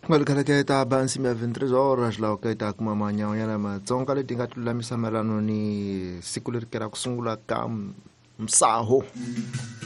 Malkalakay taban si 23 horas lao kay ta kumamanyaw yan ama tsong kali tingat lami sa marano ni sikulir kera kusungula kam msaho